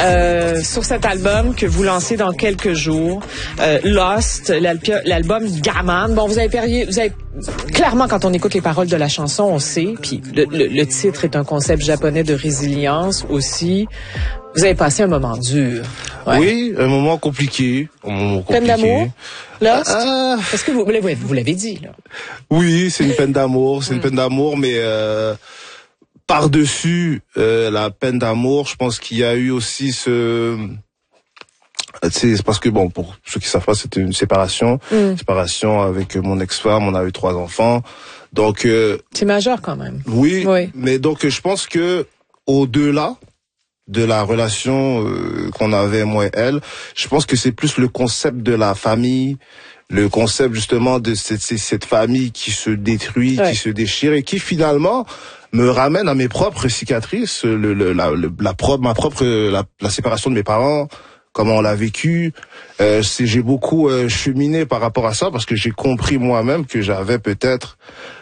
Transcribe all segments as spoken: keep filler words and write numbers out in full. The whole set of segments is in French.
euh, sur cet album que vous lancez dans quelques jours, euh, Lost, l'album Gaman. Bon, vous avez parié, vous avez clairement, quand on écoute les paroles de la chanson, on sait. Puis le, le, le titre est un concept japonais de résilience aussi. Vous avez passé un moment dur. Ouais. Oui, un moment compliqué. Un moment compliqué. Peine d'amour? Lost? Ah. Parce que vous, vous l'avez dit, là. Oui, c'est une peine d'amour, c'est mm. une peine d'amour, mais euh, par-dessus euh, la peine d'amour, je pense qu'il y a eu aussi ce... C'est parce que, bon, pour ceux qui savent pas, c'était une séparation. Mm. Séparation avec mon ex-femme, on a eu trois enfants. Donc... Euh, c'est majeur quand même. Oui, oui, mais donc je pense que au-delà de la relation euh, qu'on avait moi et elle, je pense que c'est plus le concept de la famille, le concept justement de cette, cette famille qui se détruit, ouais. qui se déchire et qui finalement me ramène à mes propres cicatrices, le, le, la, le, la propre, ma propre la, la séparation de mes parents, comment on l'a vécu. Euh, c'est, j'ai beaucoup euh, cheminé par rapport à ça parce que j'ai compris moi-même que j'avais peut-être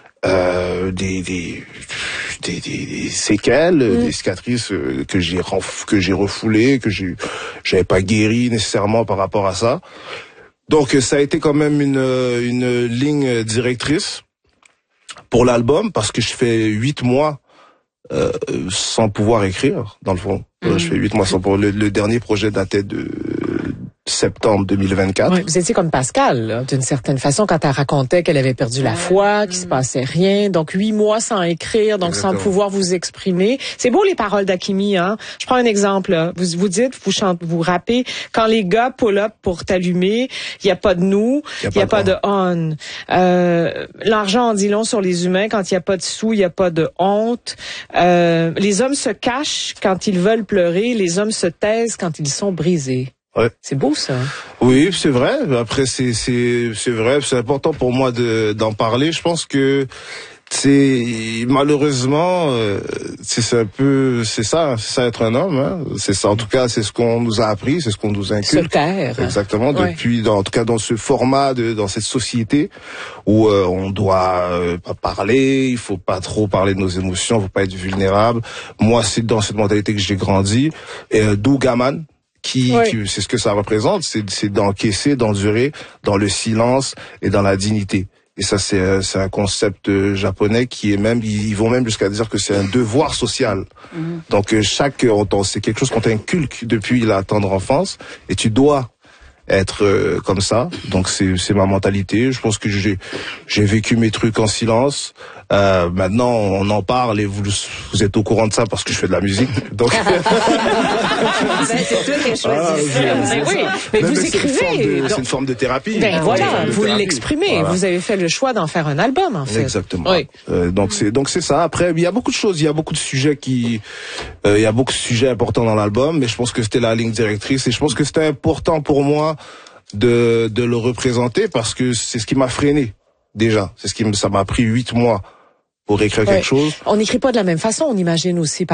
euh, des, des Des, des, des séquelles, mmh. des cicatrices euh, que j'ai que j'ai refoulées, que j'ai j'avais pas guéri nécessairement par rapport à ça. Donc ça a été quand même une une ligne directrice pour l'album parce que je fais huit mois euh, sans pouvoir écrire dans le fond. Mmh. Je fais huit mois sans pouvoir. Le, le dernier projet datait de septembre deux mille vingt-quatre. Oui, vous étiez comme Pascal, d'une certaine façon, quand elle racontait qu'elle avait perdu la foi, qu'il se passait rien. Donc, huit mois sans écrire, donc Exactement. Sans pouvoir vous exprimer. C'est beau les paroles d'Hakim, hein. Je prends un exemple, là. Vous vous dites, vous chantez, vous rappez, quand les gars pull up pour t'allumer, il y a pas de nous, il y a pas de on. Euh, l'argent en dit long sur les humains. Quand il y a pas de sous, il y a pas de honte. Euh, les hommes se cachent quand ils veulent pleurer. Les hommes se taisent quand ils sont brisés. Ouais. C'est beau ça. Oui, c'est vrai. Après, c'est c'est c'est vrai. C'est important pour moi de d'en parler. Je pense que c'est malheureusement euh, c'est un peu c'est ça, c'est ça être un homme. Hein. C'est ça. En tout cas, c'est ce qu'on nous a appris, c'est ce qu'on nous inculque. Se taire. Exactement. Ouais. Depuis, dans, en tout cas, dans ce format de dans cette société où euh, on doit euh, pas parler, il faut pas trop parler de nos émotions, il faut pas être vulnérable. Moi, c'est dans cette mentalité que j'ai grandi. Et euh, d'où Gaman. Qui, oui. qui c'est ce que ça représente, c'est, c'est d'encaisser, d'endurer dans le silence et dans la dignité. Et ça, c'est, c'est un concept japonais qui est même, ils vont même jusqu'à dire que c'est un devoir social. Mm-hmm. Donc chaque, c'est quelque chose qu'on t'inculque depuis la tendre enfance, et tu dois être euh, comme ça. Donc c'est, c'est ma mentalité. Je pense que j'ai, j'ai vécu mes trucs en silence. Euh, maintenant, on en parle et vous, vous êtes au courant de ça parce que je fais de la musique. Donc, ben, c'est toi qui as choisi ah, ça. Ben, oui, mais, mais vous mais écrivez. C'est une, de, donc... c'est une forme de thérapie. Ben voilà, vous thérapie. L'exprimez. Voilà. Vous avez fait le choix d'en faire un album, en fait. Exactement. Oui. Euh, donc c'est donc c'est ça. Après, il y a beaucoup de choses, il y a beaucoup de sujets qui, euh, il y a beaucoup de sujets importants dans l'album, mais je pense que c'était la ligne directrice et je pense que c'était important pour moi de de le représenter parce que c'est ce qui m'a freiné déjà. C'est ce qui ça m'a pris huit mois pour écrire ouais. quelque chose. On n'écrit pas de la même façon, on imagine aussi.